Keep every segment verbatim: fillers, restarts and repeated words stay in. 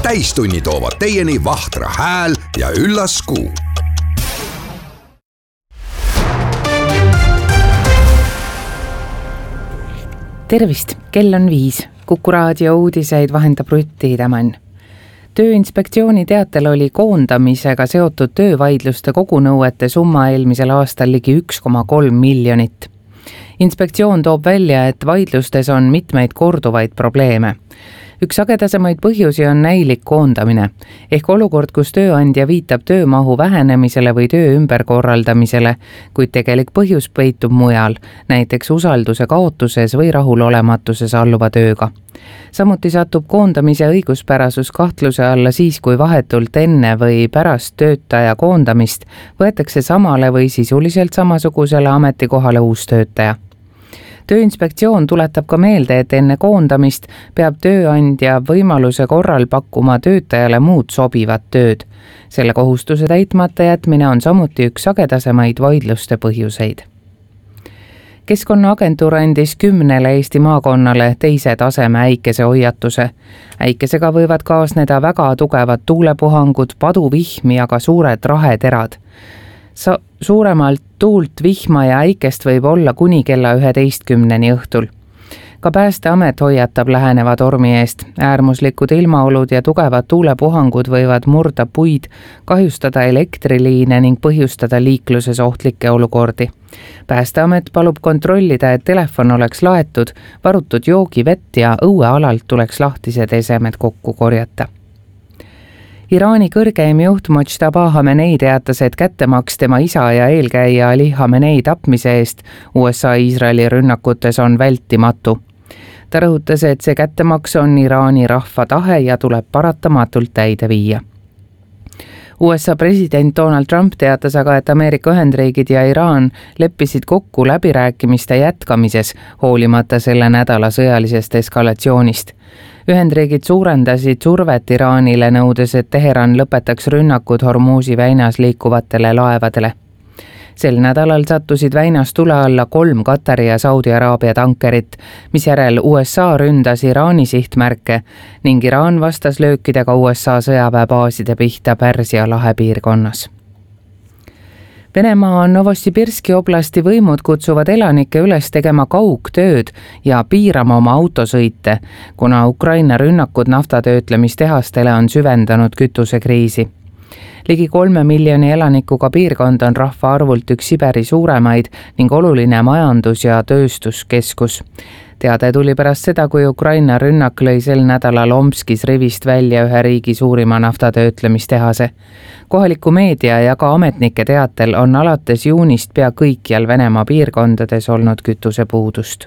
täistunni toovad teieni Vahtra hääl ja üllas kuu. Tervist, kell on viis. Kuku raadio uudiseid vahendab Rutt Tiidemann. Tööinspektsiooni teatel oli koondamisega seotud töövaidluste kogunõuete summa eelmisel aastal ligi üks koma kolm miljonit. Inspektsioon toob välja, et vaidlustes on mitmeid korduvaid probleeme. Üks sagedasemaid põhjusi on näilik koondamine, ehk olukord, kus tööandja viitab töömahu vähenemisele või töö ümberkorraldamisele, kuid tegelik põhjus peitub mujal, näiteks usalduse kaotuses või rahulolematuses alluva tööga. Samuti satub koondamise õiguspärasus kahtluse alla siis, kui vahetult enne või pärast töötaja koondamist võetakse samale või sisuliselt samasugusele ametikohale uus töötaja. Tööinspektsioon tuletab ka meelde, et enne koondamist peab tööandja võimaluse korral pakkuma töötajale muud sobivat tööd. Selle kohustuse täitmata jätmine on samuti üks sagedasemaid vaidluste põhjuseid. Keskkonnaagentuur andis kümnele Eesti maakonnale teise taseme äikese hoiatuse. Äikesega võivad kaasneda väga tugevad tuulepuhangud, paduvihm ja ka suured raheterad. Sa suuremalt tuult, vihma ja äikest võib olla kuni kella üheteistkümneni õhtul. Ka Päästeamet hoiatab läheneva tormi eest. Äärmuslikud ilmaolud ja tugevad tuulepuhangud võivad murda puid, kahjustada elektriliine ning põhjustada liikluses ohtlikke olukordi. Päästeamet palub kontrollida, et telefon oleks laetud, varutud joogivett ja õuealalt tuleks lahtised esemed kokku korjata. Iraani kõrgeim juht Mojtaba Khamenei teatas, et kättemaks tema isa ja eelkäija Ali Khamenei tapmise eest U S A Iisraeli rünnakutes on vältimatu. Ta rõhutas, et see kättemaks on Iraani rahva tahe ja tuleb paratamatult täide viia. U S A president Donald Trump teatas aga, et Ameerika Ühendriigid ja Iraan leppisid kokku läbirääkimiste jätkamises, hoolimata selle nädala sõjalisest eskalatsioonist. Ühendriigid suurendasid survet Iraanile, nõudes, et Teheran lõpetaks rünnakud Hormuzi väinas liikuvatele laevadele. Sel nädalal sattusid väinas tule alla kolm Katari ja Saudi Araabia tankerit, mis järel U S A ründas Iraani sihtmärke ning Iraan vastas löökidega U S A sõjaväebaaside pihta Pärsia lahe piirkonnas. Venemaa Novosibirski oblasti võimud kutsuvad elanikke üles tegema kaugtööd ja piirama oma autosõite, kuna Ukraina rünnakud naftatöötlemistehastele on süvendanud kütusekriisi. Ligi kolme miljoni elanikuga piirkond on rahvaarvult üks Siberi suuremaid ning oluline majandus- ja tööstuskeskus. Teade tuli pärast seda, kui Ukraina rünnak lõi sel nädalal Omskis rivist välja ühe riigi suurima naftatöötlemistehase. Kohaliku meedia ja ka ametnike teatel on alates juunist pea kõikjal Venemaa piirkondades olnud kütusepuudust.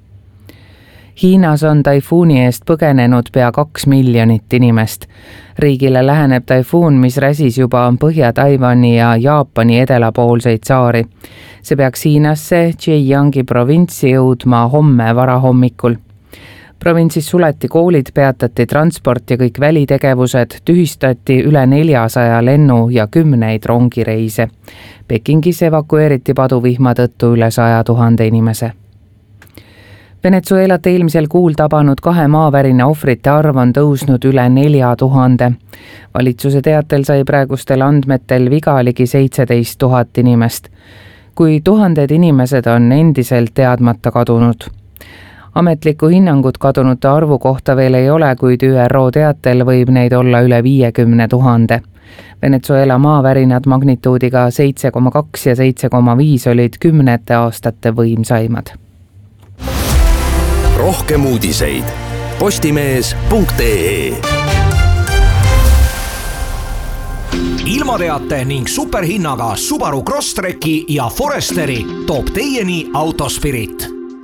Hiinas on taifuuni eest põgenenud pea kaks miljonit inimest. Riigile läheneb taifuun, mis räsis juba Põhja-Taiwani ja Jaapani edelapoolseid saari. See peaks Hiinasse Zhejiangi provintsi jõudma homme varahommikul. Provintsis suleti koolid, peatati transport ja kõik välitegevused, tühistati üle neljasaja lennu ja kümneid rongireise. Pekingis evakueeriti paduvihma tõttu üle saja tuhande inimese. Venezuelat eelmisel kuul tabanud kahe maavärina ohvrite arv on tõusnud üle nelja tuhande. Valitsuse teatel sai praegustel andmetel viga ligi seitseteist tuhat inimest, kui tuhanded inimesed on endiselt teadmata kadunud. Ametlikku hinnangut kadunute arvu kohta veel ei ole, kuid Ü R O teatel võib neid olla üle viiekümne tuhande. Venezuela maavärinad magnituudiga seitse koma kaks ja seitse koma viis olid kümnete aastate võimsaimad. Rohkem uudiseid postimees punkt ee. Ilmateate ning superhinnaga Subaru Crosstreki ja Foresteri toob teieni Autospirit.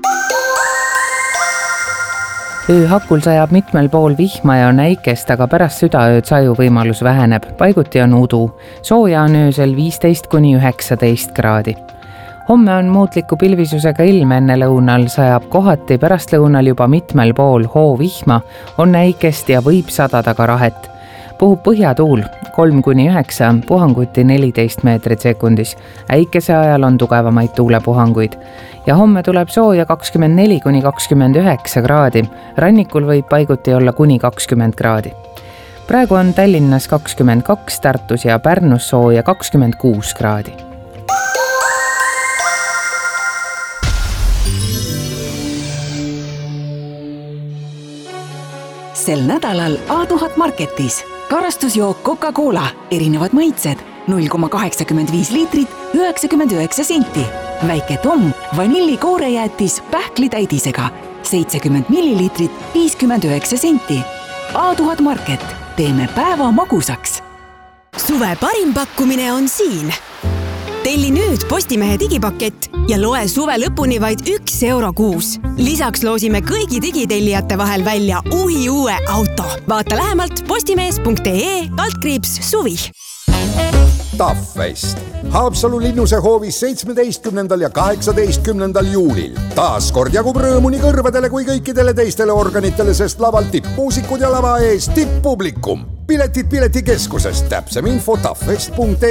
Ööhakul sajab mitmel pool vihma ja on äikest, aga pärast südaööd saju võimalus väheneb. Paiguti on udu. Sooja on öösel viisteist kuni üheksateist kraadi. Homme on muutliku pilvisusega ilm, enne lõunal sajab kohati, pärast lõunal juba mitmel pool hoovihma, on äikest ja võib sadada ka rahet. Puhub põhjatuul kolm kuni üheksa, puhanguti neliteist meetrit sekundis. Äikese ajal on tugevamaid tuulepuhanguid. Ja homme tuleb sooja kakskümmend neli kuni kakskümmend üheksa kraadi. Rannikul võib paiguti olla kuni kakskümmend kraadi. praegu on Tallinnas kakskümmend kaks, Tartus ja Pärnus sooja kakskümmend kuus kraadi. Sel nädalal A tuhat Marketis karastusjook Coca-Cola, erinevad maitsed, null koma kaheksakümmend viis liitrit, üheksakümmend üheksa senti. Väike Tom, vanilli koorejäätis pähklitäidisega, seitsekümmend milliliitrit, viiskümmend üheksa senti. A tuhat Market, teeme päeva magusaks. Suve parim pakkumine on siin. Telli nüüd Postimehe digipakett ja loe suve lõpuni vaid üks euro kuus. Lisaks loosime kõigi digitellijate vahel välja uhi uue auto. Vaata lähemalt postimees punkt ee altkriips suvi. Taffest. Haapsalu linnuse hoovis seitsmeteistkümnendal ja kaheksateistkümnendal juulil. Taas kord jagub rõõmu nii kõrvadele kui kõikidele teistele organitele, sest laval tippmuusikud ja lava ees tipppublikum. Piletid piletikeskusest, täpsem info taffest punkt ee.